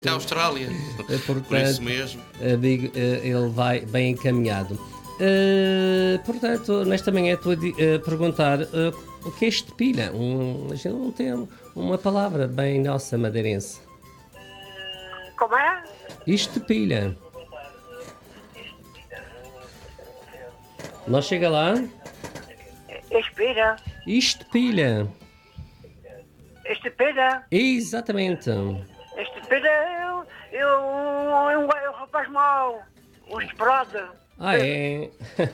Da Austrália. Portanto, Por isso mesmo. Amigo, ele vai bem encaminhado. Portanto, nesta manhã estou a perguntar o que é estepilha? A gente não tem uma palavra bem nossa madeirense. Como é? Estepilha. Não chega lá? Espera. Estepilha. Espera. Exatamente. Espera é um rapaz mau. Um esperado. Ah, é?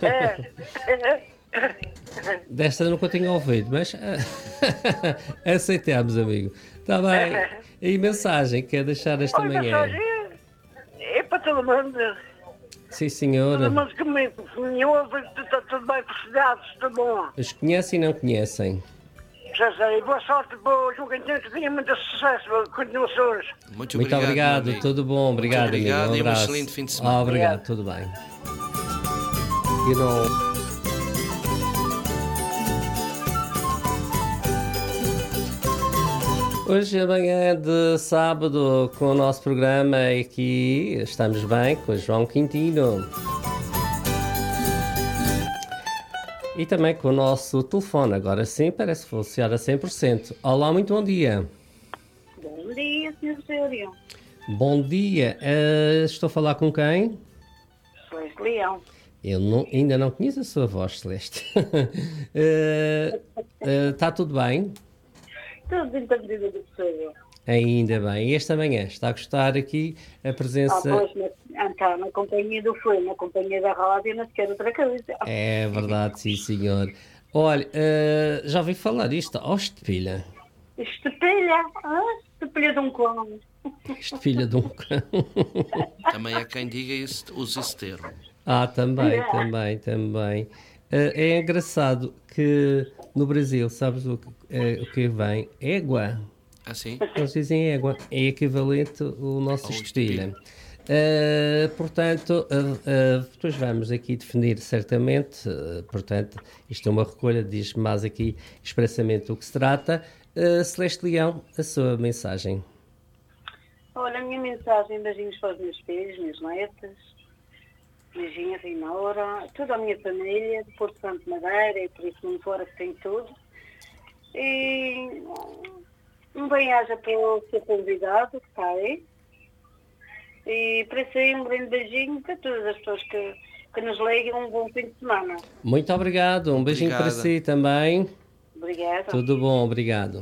Desta nunca tinha ouvido, mas aceitamos, amigo. Está bem. E mensagem que quer deixar esta Olha, manhã? mensagem é para todo mundo. Sim, Todo senhora. mundo que me ouve, está tudo bem por cidades, está bom. Os conhecem e não conhecem. Já sei. Boa sorte, boa jogo que tenha muito sucesso, continuações. Muito Muito obrigado, obrigado, meu amigo. tudo bom, obrigado, Muito obrigado amigo. e um abraço. excelente fim de semana. Obrigado, tudo bem. Hoje é manhã de sábado com o nosso programa aqui, estamos bem com o João Quintino. E também com o nosso telefone, agora sim parece funcionar a 100%. Olá, muito bom dia. Bom dia, Sr. Célio. Bom dia, estou a falar com quem? Pois, Leão. Eu ainda não conheço a sua voz, Celeste. Está tudo bem? Tudo dentro da medida do possível. Ainda bem. E esta manhã está a gostar aqui a presença... Pois, então, na companhia do filho, na companhia da rádio, não se quer outra coisa. É verdade, sim, senhor. Olha, já ouvi falar isto, estepilha. Estepilha de um cão. Estepilha de um cão. Também há quem diga isso, use esse termo. Também. É engraçado que no Brasil, sabes o que vem? Égua. Assim? Eles dizem égua. É equivalente ao nosso estepilha. Portanto, depois vamos aqui definir certamente, portanto, isto é uma recolha, diz mais aqui expressamente o que se trata. Celeste Leão, a sua mensagem. Olha, a minha mensagem, beijinhos para os meus filhos, minhas netas, beijinhos e Nora, toda a minha família, de Porto Santo Madeira e por isso não fora que tem tudo. E um bem-aja para o seu convidado que está aí. E para isso aí um grande beijinho para todas as pessoas que nos ligam. Um bom fim de semana. Muito obrigado. Um beijinho para si também. Obrigada. Tudo bom, obrigado.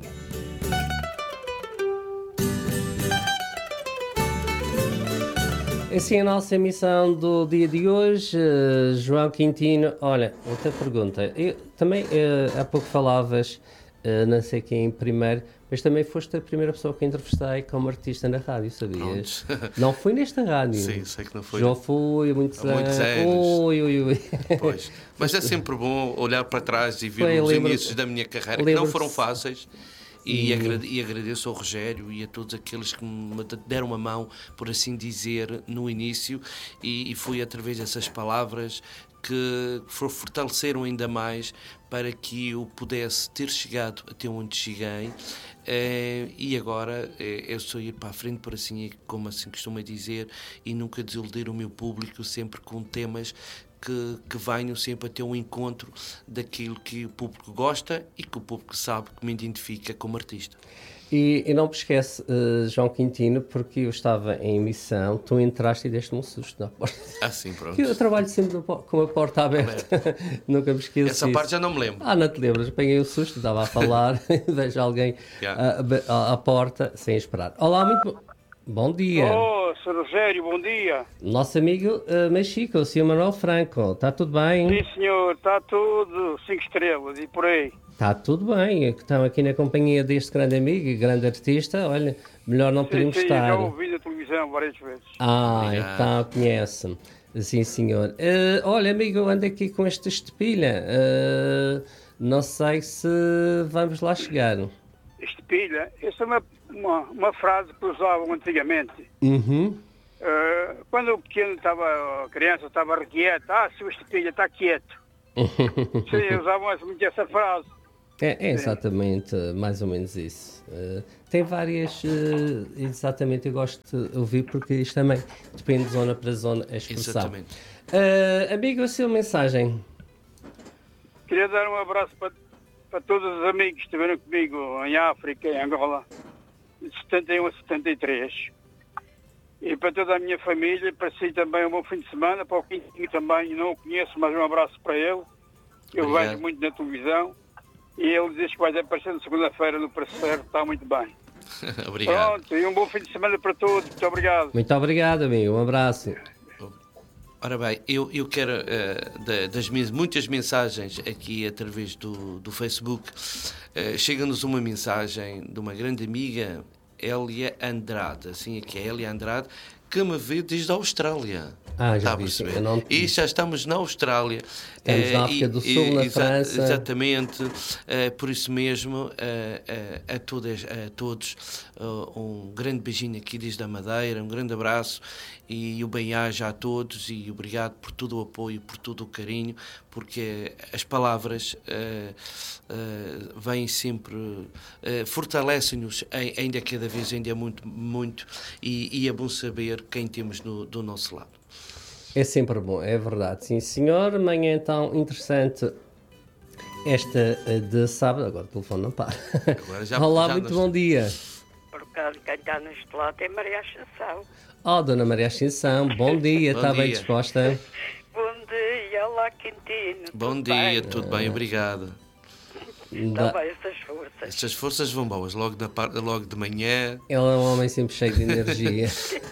Assim, a nossa emissão do dia de hoje, João Quintino. Olha, outra pergunta. Eu, também, há pouco falavas, não sei quem primeiro, mas também foste a primeira pessoa que entrevistei como artista na rádio, sabias? Não foi nesta rádio. Sim, sei que não foi. Já foi há muitos anos. Ui. Pois. Mas é sempre bom olhar para trás e ver os inícios da minha carreira, que não foram fáceis. E agradeço ao Rogério e a todos aqueles que me deram uma mão, por assim dizer, no início, e foi através dessas palavras que fortaleceram ainda mais para que eu pudesse ter chegado até onde cheguei. E agora eu só ir para a frente, por assim, como assim costuma dizer, e nunca desiludir o meu público, sempre com temas que venham sempre a ter um encontro daquilo que o público gosta e que o público sabe que me identifica como artista. E não me esquece, João Quintino, porque eu estava em emissão, tu entraste e deste-me um susto na porta. Sim, pronto. Eu trabalho sempre com a porta aberta, nunca me esqueço Essa parte já não me lembro. Não te lembras, apanhei o susto, estava a falar, vejo alguém à porta sem esperar. Olá, muito bom dia. Sr. Rogério, bom dia. Nosso amigo Mexico, o Sr. Manuel Franco, está tudo bem? Sim, senhor, está tudo 5 estrelas e por aí. Está tudo bem, estão aqui na companhia deste grande amigo e grande artista, olha, melhor não podemos estar. Já ouvi na televisão várias vezes. Então conhece-me. Sim, senhor. Olha, amigo, eu ando aqui com esta estepilha, não sei se vamos lá chegar. Estepilha, essa é uma frase que usavam antigamente. Quando o pequeno a criança estava quieto, seu estepilha está quieto. Sim, usavam muito essa frase. É exatamente mais ou menos isso. Tem várias, exatamente, eu gosto de ouvir porque isto também depende de zona para zona a expressão. Exatamente. Amigo, a sua mensagem? Queria dar um abraço para todos os amigos que estiveram comigo em África, em Angola, de 71 a 73. E para toda a minha família, para si também um bom fim de semana, para o Quintinho também, não o conheço, mas um abraço para ele. Eu vejo muito na televisão e ele diz que vai aparecer na segunda-feira no Parceiro, está muito bem. Obrigado. Pronto, e um bom fim de semana para todos, muito obrigado. Muito obrigado, amigo, um abraço. Ora bem, eu quero, das minhas muitas mensagens aqui através do Facebook, chega-nos uma mensagem de uma grande amiga, Hélia Andrade, assim aqui é Hélia Andrade, que me vê desde a Austrália. Já vi, E já estamos na Austrália. Estamos na África do Sul, na França. Exatamente. Por isso mesmo, a todos, um grande beijinho aqui desde a Madeira, um grande abraço e o bem-aja a todos e obrigado por todo o apoio, por todo o carinho, porque as palavras vêm sempre, fortalecem-nos ainda cada vez, ainda é muito, muito, e é bom saber quem temos do nosso lado. É sempre bom, é verdade. Sim, senhor. Manhã então interessante esta de sábado. Agora o telefone não para. Olá, muito bom dia. Por causa de quem está neste lado é Maria Ascensão. Dona Maria Ascensão, bom dia. Está bem disposta? Bom dia, olá Quintino. Bom dia, tudo bem, obrigado. Está bem, essas forças. Estas forças vão boas, logo de manhã. Ele é um homem sempre cheio de energia.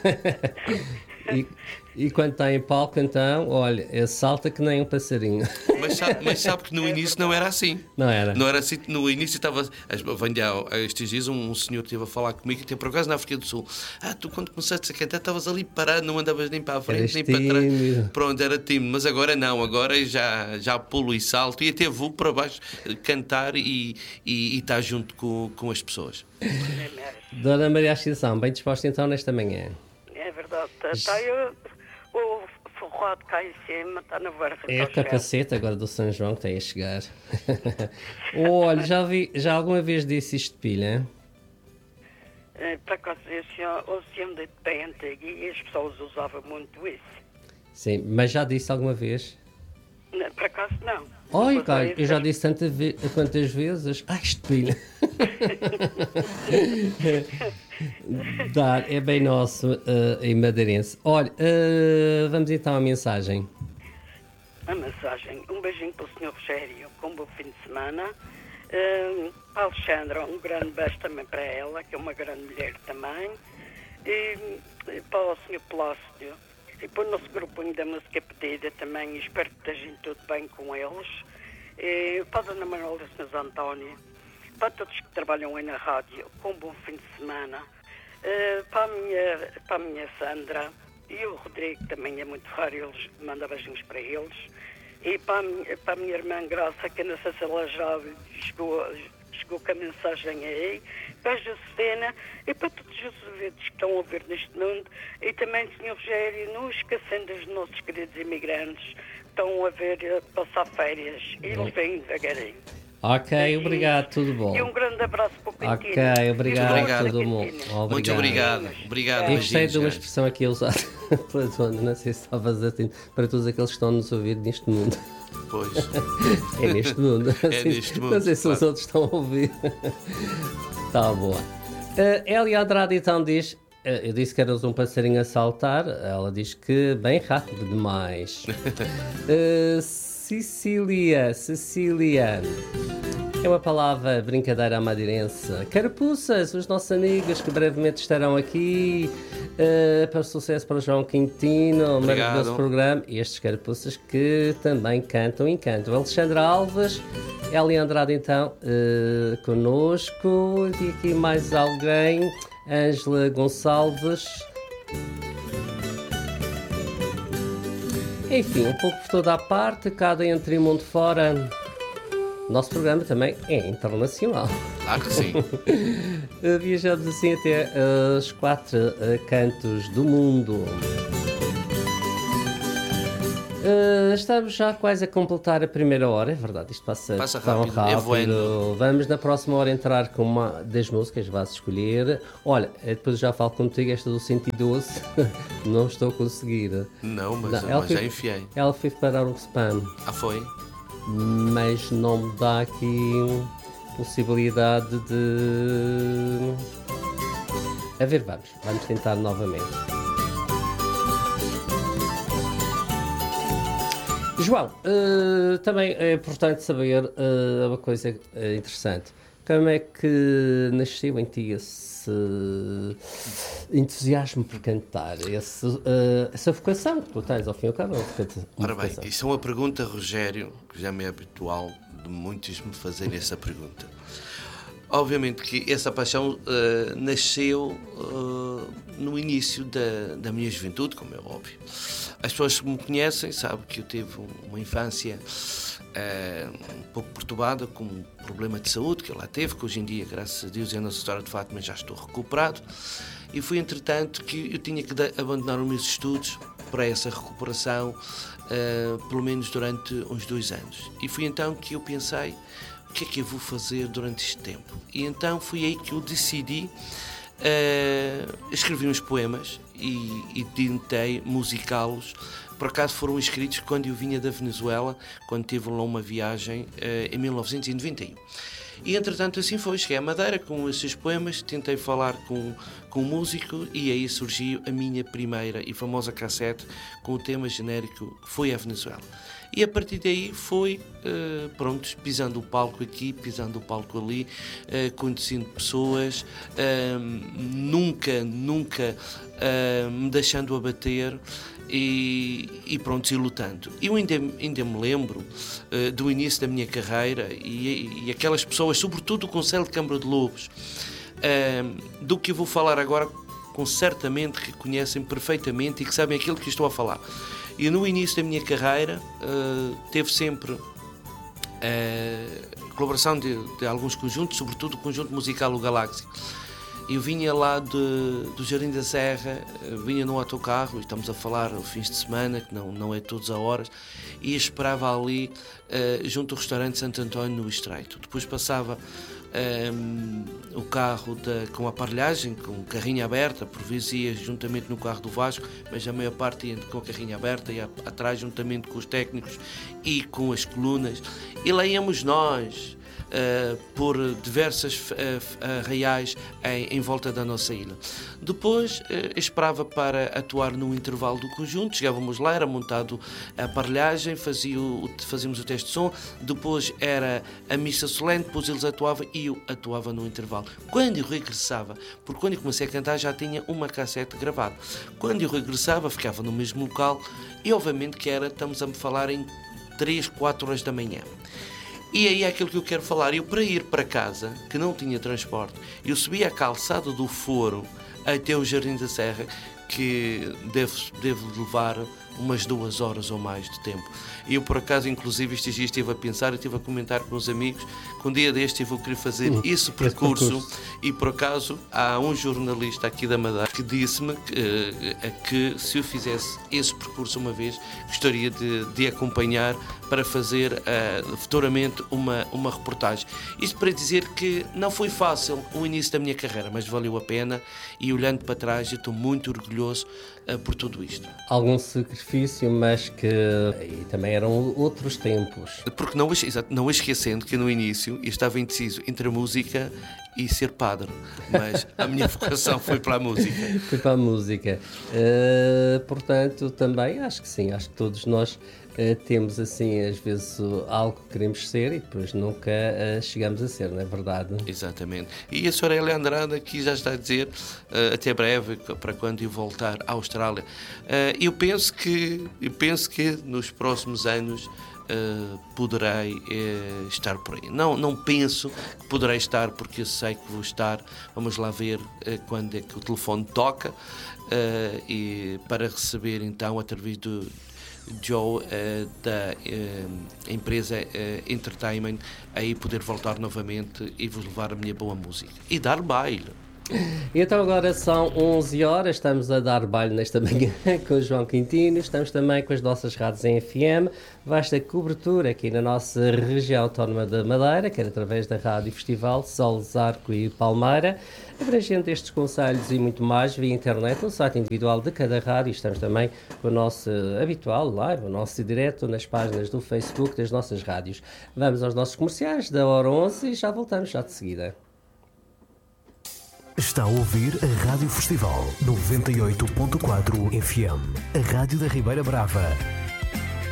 E quando está em palco, então, olha, salta que nem um passarinho. Mas sabe que no início não era assim. Não era? Não era assim. No início estava... Estes dias um senhor esteve a falar comigo, que tem por acaso na África do Sul. Tu quando começaste a cantar estavas ali parado, não andavas nem para a frente, nem para trás. Pronto, era tímido. Mas agora não, agora já pulo e salto e até vou para baixo cantar e estar junto com as pessoas. Dona Maria Ascensão, bem disposta então nesta manhã. É verdade. Está o forrado cá em cima, está na verga. É o capacete agora do São João que tem a chegar. Olha, já alguma vez disse isto de pilha? Para acaso, o senhor de bem antigo e as pessoas usavam muito isso. Sim, mas já disse alguma vez? Para acaso, não. Oi, cara, eu já disse quantas vezes? Isto de pilha. É bem nosso em madeirense. Olha, vamos então à mensagem. A mensagem, um beijinho para o Sr. Rogério, com um bom fim de semana. Para a Alexandra, um grande beijo também para ela, que é uma grande mulher também. E para o Sr. Plácido, e para o nosso grupinho da música pedida também, espero que estejam tudo bem com eles. E para a Dona Manuela e o Sr. António, para todos que trabalham aí na rádio, com um bom fim de semana. Para a minha Sandra e o Rodrigo, também é muito raro, eles mandam beijinhos para eles. E para a minha irmã Graça, que não sei se ela já chegou com a mensagem aí. Para a Josefina e para todos os ouvintes que estão a ouvir neste mundo. E também, Sr. Rogério, não esquecendo dos nossos queridos imigrantes que estão a ver passar férias. E eles vêm devagarinho. Ok, obrigado, tudo bom. E um grande abraço para o Quintino. Ok, obrigado, tudo bom. Muito obrigado. Eu gostei de uma expressão aqui usada pela Joana, não sei se estavas atento, para todos aqueles que estão a nos ouvir neste mundo. Pois. É neste mundo. É neste mundo. Não sei se os outros estão a ouvir. Está boa. Hélia Andrade então diz, eu disse que eras um passarinho a saltar, ela diz que bem rápido demais. Cecília, é uma palavra brincadeira madeirense. Carapuças, os nossos amigos que brevemente estarão aqui, para o sucesso para o João Quintino, maravilhoso programa, e estes carapuças que também cantam e encantam. Alexandra Alves, Hélia Andrade então, conosco, e aqui mais alguém, Ângela Gonçalves. Enfim, um pouco por toda a parte, cá dentro e mundo fora. Nosso programa também é internacional. Claro que sim. Viajamos assim até os 4 cantos do mundo. Estamos já quase a completar a primeira hora, é verdade, isto passa tão rápido. Vamos na próxima hora entrar com uma das músicas, vais escolher. Olha, depois já falo contigo, esta do 112, não estou a conseguir. Não, mas já enfiei. Ela foi para o spam. Foi? Mas não me dá aqui possibilidade de... A ver, vamos tentar novamente. João, também é importante saber uma coisa interessante. Como é que nasceu em ti esse entusiasmo por cantar? Essa vocação que tu tens, ao fim e ao cabo? Ora bem, isso é uma pergunta, Rogério, que já me é habitual de muitos me fazerem essa pergunta. Obviamente que essa paixão nasceu no início da minha juventude, como é óbvio. As pessoas que me conhecem sabem que eu tive uma infância um pouco perturbada, com um problema de saúde que eu lá teve, que hoje em dia, graças a Deus e a Nossa Senhora de Fátima, já estou recuperado. E foi, entretanto, que eu tinha que abandonar os meus estudos para essa recuperação, pelo menos durante uns 2 anos. E foi então que eu pensei, o que é que eu vou fazer durante este tempo? E então foi aí que eu decidi, escrevi uns poemas e tentei musicá-los. Por acaso foram escritos quando eu vinha da Venezuela, quando tive lá uma viagem em 1991. E entretanto assim foi, cheguei à Madeira com esses poemas, tentei falar com um músico e aí surgiu a minha primeira e famosa cassete com o tema genérico Foi a Venezuela. E a partir daí foi, pisando o palco aqui, pisando o palco ali, conhecendo pessoas, nunca me deixando abater e lutando. Eu ainda me lembro do início da minha carreira e aquelas pessoas, sobretudo o Conselho de Câmara de Lobos, do que eu vou falar agora, com certamente que conhecem perfeitamente e que sabem aquilo que estou a falar. E no início da minha carreira teve sempre colaboração de alguns conjuntos, sobretudo o conjunto musical O Galáxia. Eu vinha lá do Jardim da Serra, vinha no autocarro, e estamos a falar aos fins de semana, que não é todos a horas, e esperava ali junto ao restaurante Santo António no Estreito. Depois passava o carro com a aparelhagem, com a carrinha aberta, por vezes ia juntamente no carro do Vasco, mas a maior parte ia com a carrinha aberta e atrás juntamente com os técnicos e com as colunas, e lá íamos nós por diversas arraiais em volta da nossa ilha. Depois esperava para atuar no intervalo do conjunto, chegávamos lá, era montado a aparelhagem, fazíamos o teste de som, depois era a missa solene, depois eles atuavam e eu atuava no intervalo. Quando eu regressava, porque quando eu comecei a cantar já tinha uma cassete gravada, quando eu regressava ficava no mesmo local e obviamente que estamos a me falar em 3, 4 horas da manhã. E aí é aquilo que eu quero falar. Eu, para ir para casa, que não tinha transporte, eu subi a calçada do Foro até o Jardim da Serra, que devo levar umas 2 horas ou mais de tempo. Eu, por acaso, inclusive, estes dias estive a pensar, estive a comentar com os amigos que um dia deste eu vou querer fazer esse percurso. E, por acaso, há um jornalista aqui da Madeira que disse-me que se eu fizesse esse percurso uma vez, gostaria de acompanhar para fazer futuramente uma reportagem. Isto para dizer que não foi fácil o início da minha carreira, mas valeu a pena e, olhando para trás, eu estou muito orgulhoso por tudo isto. Algum sacrifício, mas que e também eram outros tempos. Porque não esquecendo que no início eu estava indeciso entre a música e ser padre, mas a minha vocação foi para a música. Foi para a música. Portanto, também acho que sim, acho que todos nós temos assim às vezes algo que queremos ser e depois nunca chegamos a ser, não é verdade? Exatamente. E a senhora Elia Andrade aqui já está a dizer até breve, para quando eu voltar à Austrália. Eu penso que nos próximos anos poderei estar por aí. Não penso que poderei estar, porque eu sei que vou estar. Vamos lá ver quando é que o telefone toca e para receber então através do Joe da empresa Entertainment, aí poder voltar novamente e vos levar a minha boa música e dar baile. E então agora são 11 horas, estamos a dar baile nesta manhã com o João Quintino, estamos também com as nossas rádios em FM, vasta cobertura aqui na nossa região autónoma da Madeira, quer através da Rádio Festival, Soles, Arco e Palmeira, abrangendo estes concelhos e muito mais via internet, no site individual de cada rádio. Estamos também com o nosso habitual live, o nosso direto nas páginas do Facebook das nossas rádios. Vamos aos nossos comerciais da hora 11 e já voltamos já de seguida. Está a ouvir a Rádio Festival 98.4 FM, a Rádio da Ribeira Brava.